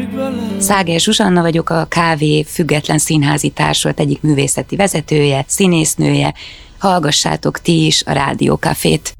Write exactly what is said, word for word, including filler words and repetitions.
Száger Zsuzsanna vagyok, a Kávé Független Színházi Társulat egyik művészeti vezetője, színésznője. Hallgassátok ti is a Rádió Cafét.